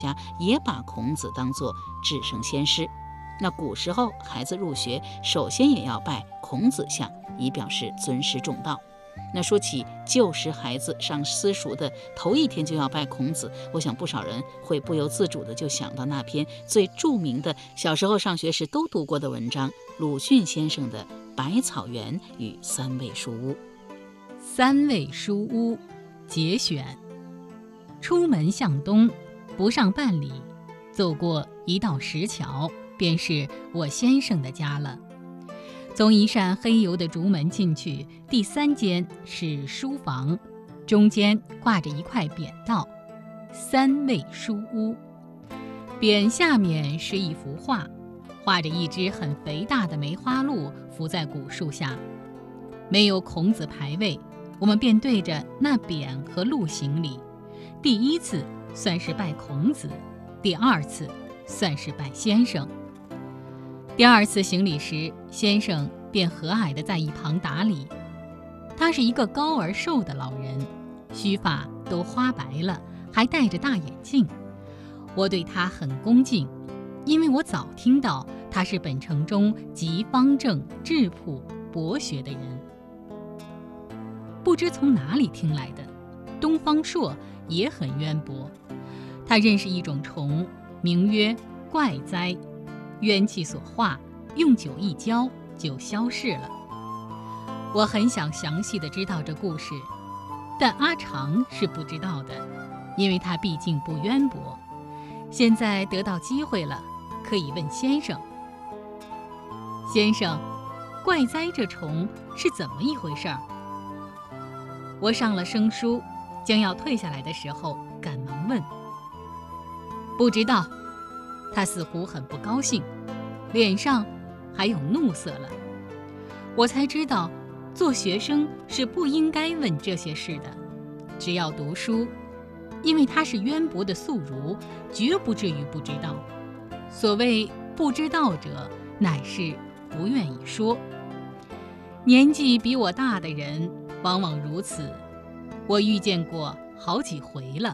家也把孔子当作至圣先师。那古时候孩子入学，首先也要拜孔子像，以表示尊师重道。那说起旧时孩子上私塾的头一天就要拜孔子，我想不少人会不由自主的就想到那篇最著名的小时候上学时都读过的文章，鲁迅先生的《百草园与三味书屋》。 三味书屋节选。出门向东，不上半里，走过一道石桥，便是我先生的家了。从一扇黑油的竹门进去，第3间是书房，中间挂着一块匾道“三味书屋”。匾下面是一幅画，画着一只很肥大的梅花鹿伏在古树下。没有孔子牌位，我们便对着那匾和鹿行礼。第1次算是拜孔子，第2次算是拜先生。第2次行礼时，先生便和蔼地在一旁打理。他是一个高而瘦的老人，须发都花白了，还戴着大眼镜。我对他很恭敬，因为我早听到他是本城中极方正、质朴、博学的人。不知从哪里听来的，东方朔也很渊博。他认识一种虫，名曰怪哉，冤气所化，用酒一浇就消逝了。我很想详细的知道这故事，但阿长是不知道的，因为他毕竟不渊博。现在得到机会了，可以问先生。先生，怪哉这虫是怎么一回事儿？我上了生疏，将要退下来的时候，赶忙问。不知道。他似乎很不高兴，脸上还有怒色了。我才知道，做学生是不应该问这些事的，只要读书，因为他是渊博的宿儒，绝不至于不知道。所谓不知道者，乃是不愿意说。年纪比我大的人往往如此，我遇见过好几回了。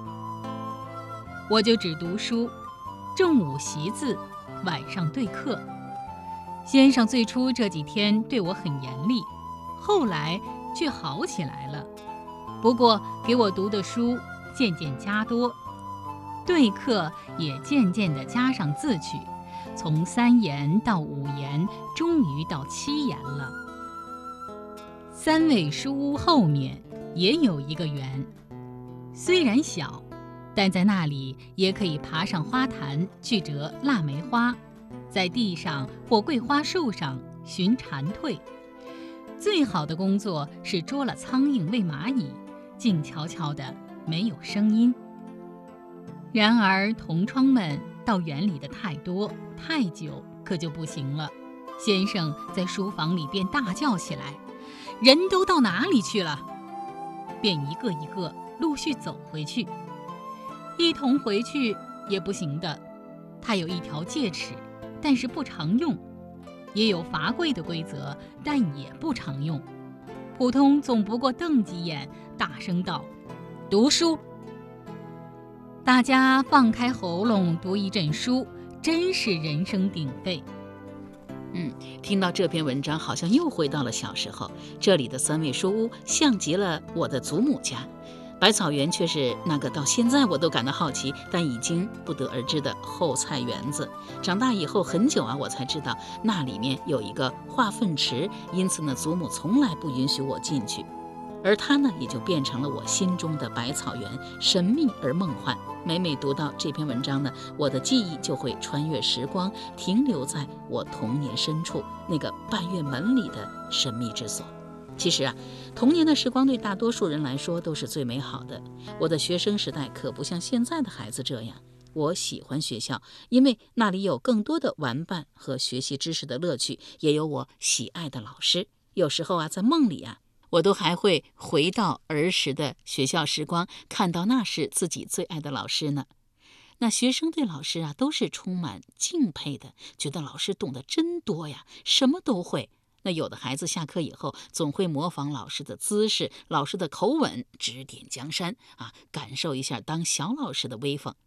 我就只读书，正午习字，晚上对课。先生最初这几天对我很严厉，后来却好起来了。不过给我读的书渐渐加多，对课也渐渐地加上字去，从3言到5言，终于到7言了。三味书屋后面也有一个园，虽然小，但在那里也可以爬上花坛去折腊梅花，在地上或桂花树上寻蝉蜕。最好的工作是捉了苍蝇喂蚂蚁，静悄悄的，没有声音。然而同窗们到园里的太多太久，可就不行了。先生在书房里便大叫起来：“人都到哪里去了？”便一个一个陆续走回去。一同回去也不行的，他有一条戒尺，但是不常用；也有罚跪的规则，但也不常用。普通总不过瞪几眼，大声道：“读书！”大家放开喉咙读一阵书，真是人声鼎沸。 听到这篇文章，好像又回到了小时候。这里的三味书屋像极了我的祖母家，百草园却是那个到现在我都感到好奇，但已经不得而知的后菜园子。长大以后很久我才知道那里面有一个化粪池，因此呢，祖母从来不允许我进去。而它呢，也就变成了我心中的百草园，神秘而梦幻。每每读到这篇文章呢，我的记忆就会穿越时光，停留在我童年深处那个半月门里的神秘之所。其实童年的时光对大多数人来说都是最美好的。我的学生时代可不像现在的孩子这样。我喜欢学校，因为那里有更多的玩伴和学习知识的乐趣，也有我喜爱的老师。有时候在梦里我都还会回到儿时的学校时光，看到那是自己最爱的老师呢。那学生对老师都是充满敬佩的，觉得老师懂得真多呀，什么都会。那有的孩子下课以后总会模仿老师的姿势、老师的口吻，指点江山感受一下当小老师的威风。